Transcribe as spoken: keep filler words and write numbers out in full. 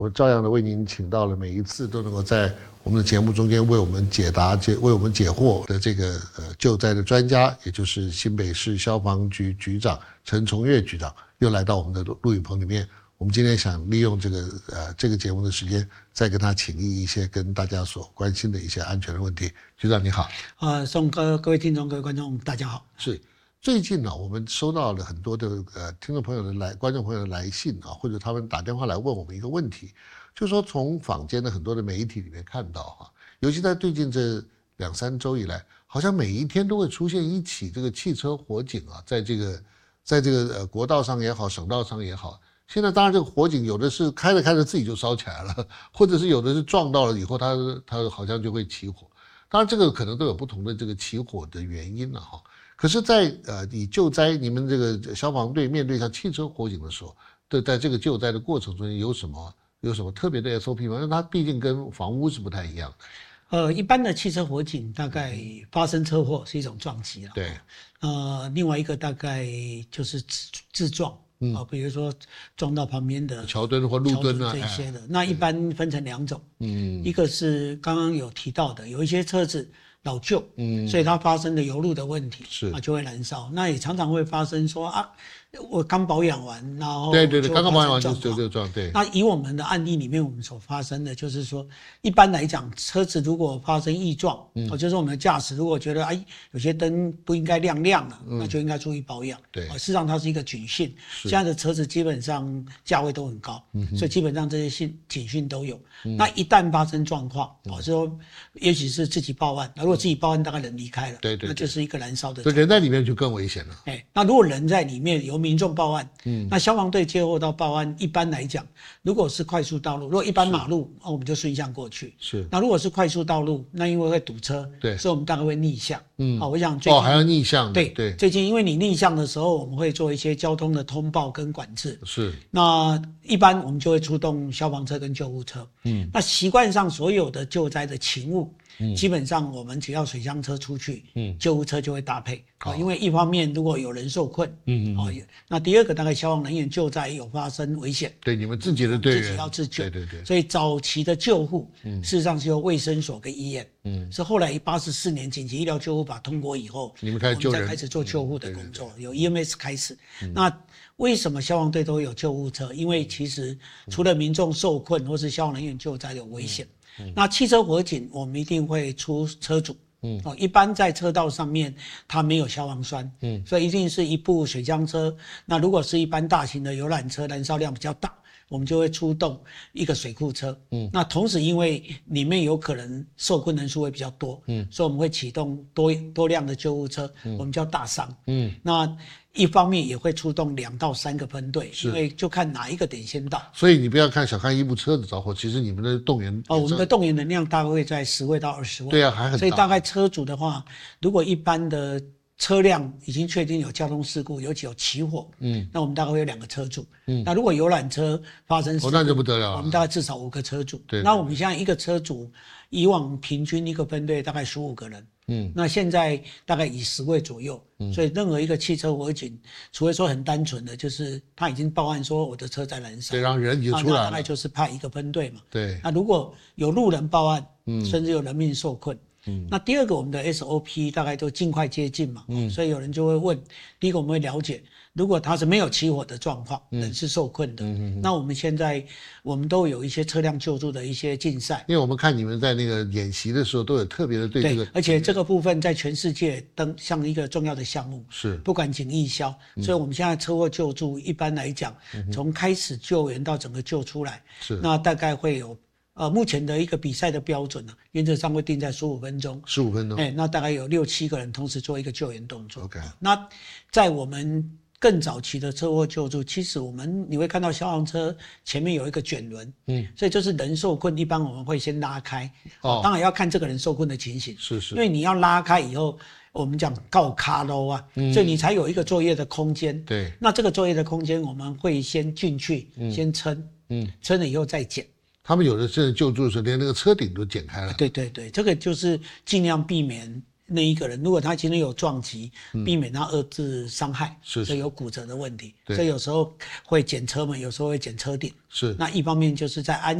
我照样的为您请到了每一次都能够在我们的节目中间为我们解答、解为我们解惑的这个呃救灾的专家，也就是新北市消防局局长陈崇岳局长，又来到我们的录影棚里面。我们今天想利用这个呃这个节目的时间，再跟他请益一些跟大家所关心的一些安全的问题。局长你好。 啊，宋哥，各位听众、各位观众，大家好。 是。最近呢，我们收到了很多的呃听众朋友的来、观众朋友的来信啊，或者他们打电话来问我们一个问题，就是说从坊间的很多的媒体里面看到哈、啊，尤其在最近这两三周以来，好像每一天都会出现一起这个汽车火警啊，在这个在这个呃国道上也好，省道上也好，现在当然这个火警有的是开着开着自己就烧起来了，或者是有的是撞到了以后它它好像就会起火，当然这个可能都有不同的这个起火的原因了哈。可是在，在呃，你救灾，你们这个消防队面对像汽车火警的时候，对，在这个救灾的过程中有什么有什么特别的 S O P 吗？因为它毕竟跟房屋是不太一样的。 呃，一般的汽车火警大概发生车祸是一种撞击了， 对。 呃，另外一个大概就是自自撞，嗯、呃，比如说撞到旁边的桥墩或路墩啊这些的。哎、那一般分成两种， 嗯， 一个是刚刚有提到的，有一些车子老旧，嗯，所以它发生的油路的问题， 是啊就会燃烧。那也常常会发生说啊，我刚保养完，然后对对对，刚刚保养完就就就撞，对。 那以我们的案例里面，我们所发生的就是说，一般来讲，车子如果发生异状，嗯，哦，就是我们的驾驶如果觉得哎有些灯不应该亮亮了，嗯，那就应该注意保养。 对， 哦，事实上它是一个警讯，现在的车子基本上价位都很高，嗯，所以基本上这些信警讯都有。嗯、那一旦发生状况，哦，说也许是自己报案，如果自己报案，大概人离开了， 对 对, 对， 那就是一个燃烧的。 对，人在里面就更危险了。 哎，那如果人在里面，由民众报案，嗯，那消防队接获到报案，一般来讲，如果是快速道路，如果一般马路，哦，我们就顺向过去。 是。 那如果是快速道路，那因为会堵车， 对， 所以我们大概会逆向。嗯，好、哦，我想最近哦还要逆向。 对对， 最近因为你逆向的时候，我们会做一些交通的通报跟管制。 是。 那一般我们就会出动消防车跟救护车。嗯，那习惯上所有的救灾的勤务。嗯，基本上我们只要水箱车出去，嗯，救护车就会搭配。哦，因为一方面如果有人受困，嗯嗯，哦，那第二个大概消防人员救灾有发生危险， 对你们自己的队员自己要自救， 对对对。 所以早期的救护，嗯，事实上是由卫生所跟医院，嗯，是后来八十四年紧急医疗救护法通过以后， 你们开始救人， 我们才开始做救护的工作，嗯、对对对，由 E M S 开始。嗯、那为什么消防队都有救护车？因为其实除了民众受困或是消防人员救灾有危险。嗯嗯、那汽车火警，我们一定会出车主，嗯，哦，一般在车道上面它没有消防栓，嗯，所以一定是一部水箱车。那如果是一般大型的游览车，燃烧量比较大，我们就会出动一个水库车，嗯，那同时因为里面有可能受困人数会比较多，嗯，所以我们会启动多多辆的救护车，嗯、我们叫大伤，嗯，那一方面也会出动两到三个分队，因为就看哪一个点先到。 所以你不要看小看一部车子着火，其实你们的动员哦，我们的动员能量大概会在十位到二十位。 对啊，还很大。 所以大概车主的话，如果一般的车辆已经确定有交通事故，尤其有起火，嗯，那我们大概会有两个车主，嗯，那如果游览车发生事故， 哦，那就不得了了， 我们大概至少五个车主。 对， 那我们现在一个车主，以往平均一个分队大概十五个人。嗯，那现在大概以十位左右，嗯，所以任何一个汽车火警，除非说很单纯的，就是他已经报案说我的车在燃烧， 对，然后人已经出来了， 大概就是派一个分队嘛。 对， 那如果有路人报案，嗯，甚至有人命受困，嗯，那第二个我们的 S O P 大概都尽快接近嘛，嗯，所以有人就会问，第一个我们会了解，如果他是没有起火的状况，人、嗯、是受困的，嗯嗯，那我们现在我们都有一些车辆救助的一些竞赛， 因为我们看你们在那个演习的时候都有特别的对这个， 对，而且这个部分在全世界登像一个重要的项目， 是不管警役消，嗯、所以我们现在车祸救助一般来讲，从、嗯、开始救援到整个救出来， 是那大概会有。呃，目前的一个比赛的标准呢、啊，原则上会定在十五分钟。 十五分钟， 哎，那大概有六七个人同时做一个救援动作。 OK， 那在我们更早期的车祸救助，其实我们你会看到消防车前面有一个卷轮，嗯，所以就是人受困，一般我们会先拉开。哦，当然要看这个人受困的情形， 是是， 因为你要拉开以后，我们讲告卡喽啊，嗯、所以你才有一个作业的空间。 对， 那这个作业的空间，我们会先进去，嗯、先撑，嗯，撑了以后再剪。 他们有的是救助的时候，连那个车顶都剪开了。 对对对，这个就是尽量避免那一个人，如果他今天有撞击，避免他二次伤害， 是， 所以有骨折的问题，所以有时候会检车门，有时候会检车顶。 是， 那一方面就是在安